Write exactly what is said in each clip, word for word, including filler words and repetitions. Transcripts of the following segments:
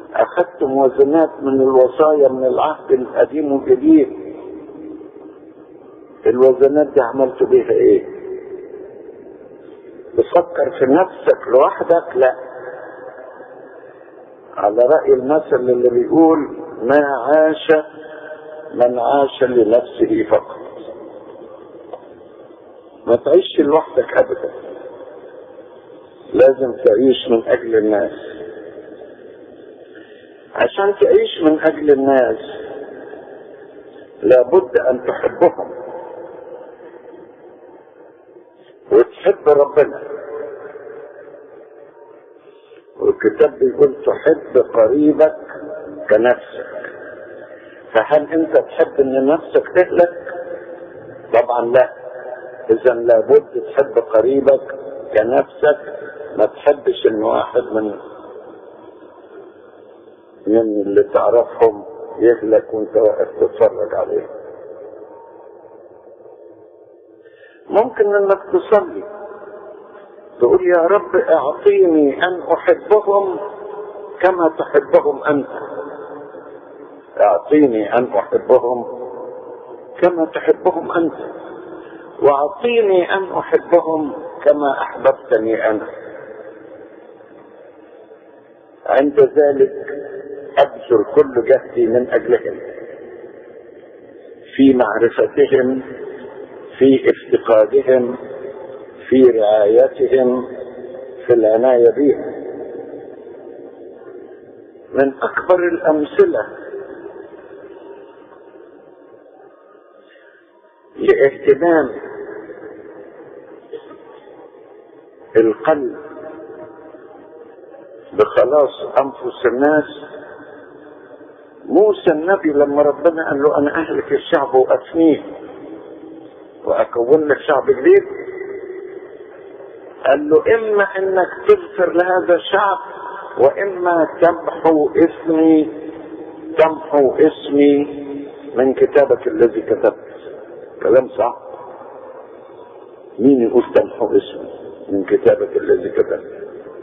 اخذت موازنات من الوصايا من العهد القديم والجديد، الوزنات دي عملت بيها ايه؟ تفكر في نفسك لوحدك؟ لا، على رأي المثل اللي بيقول ما عاش من عاش لنفسه فقط. ما تعيش لوحدك ابدا، لازم تعيش من اجل الناس. عشان تعيش من اجل الناس لابد ان تحبهم وتحب ربنا. والكتاب بيقول تحب قريبك كنفسك. فهل انت تحب ان نفسك تهلك؟ طبعا لا. اذا لابد تحب قريبك كنفسك، ما تحبش ان واحد من من اللي تعرفهم يهلك وانت واقف تتفرج عليه. ممكن انك تصلي تقول يا رب اعطيني ان احبهم كما تحبهم انت، اعطيني ان احبهم كما تحبهم انت، واعطيني ان احبهم كما احببتني انا. عند ذلك ابذل كل جهدي من اجلهم، في معرفتهم، في افتقادهم، في رعايتهم، في العناية بهم. من اكبر الامثلة لاهتمام القلب بخلاص انفس الناس موسى النبي، لما ربنا قال له انا اهلك الشعب وافنيه واكون لك شعب جديد، قال له اما انك تغفر لهذا الشعب واما تمحو اسمي تمحو اسمي من كتابك الذي كتبت. كلام صح. مين يقول تمحو اسمي من كتابك الذي كتبت؟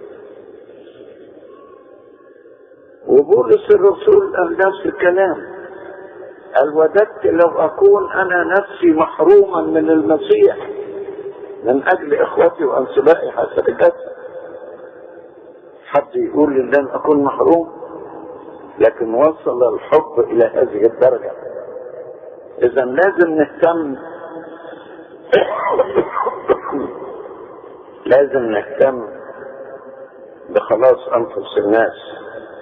وبولس الرسول قال نفس الكلام، قال وددت لو اكون انا نفسي محروما من المسيح من اجل اخوتي وانسبائي حسب الجسد. حد يقول لي لن اكون محروم؟ لكن وصل الحب الى هذه الدرجة. اذا لازم نهتم لازم نهتم بخلاص انفس الناس.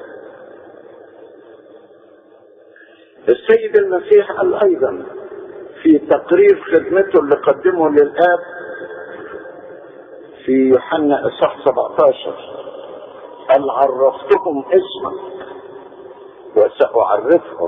السيد المسيح قال ايضا في تقرير خدمته اللي قدمه للآب في يوحنا اصحاح سبعة عشر، قال عرفتهم اسمك وسأعرفهم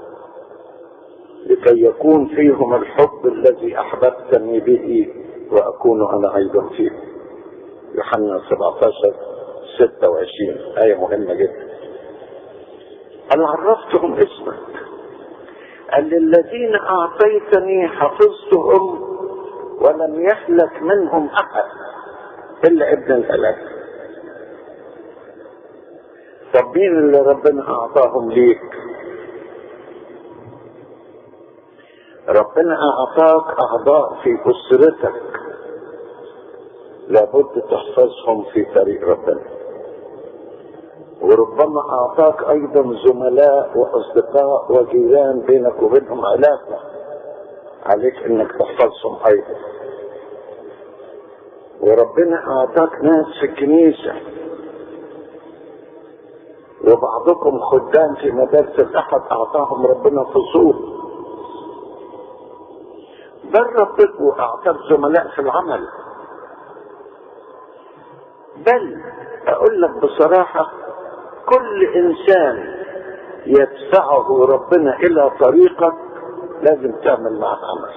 لكي يكون فيهم الحب الذي احببتني به واكون انا ايضا فيه. يوحنا سبعة عشر ستة وعشرين، آية مهمة جدا. قال عرفتهم اسمك، قال للذين اعطيتني حفظتهم ولم يهلك منهم احد الا ابن الهلاك. طب مين اللي ربنا اعطاهم ليك؟ ربنا اعطاك اعضاء في اسرتك لابد تحفظهم في طريق ربنا، وربما اعطاك ايضا زملاء واصدقاء وجيران بينك وبينهم علاقة عليك انك تحفظهم ايضا، وربنا اعطاك ناس في الكنيسة، وبعضكم خدام في مدارس الاحد اعطاهم ربنا فصول، بل ربنا اعطاك زملاء في العمل. بل اقول لك بصراحة كل انسان يدفعه ربنا الى طريقك لازم تعمل معه عمل.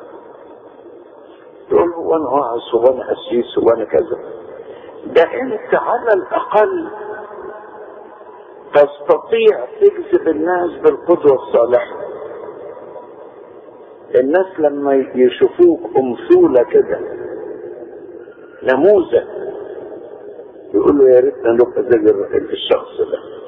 تقول هو انا واعظ وانا قسيس وانا كذا، ده انت على الاقل تستطيع تجذب الناس بالقدوة الصالحة. الناس لما يشوفوك امثولة كده نموذج يقولوا يا ريتنا نبقى زي الشخص ده.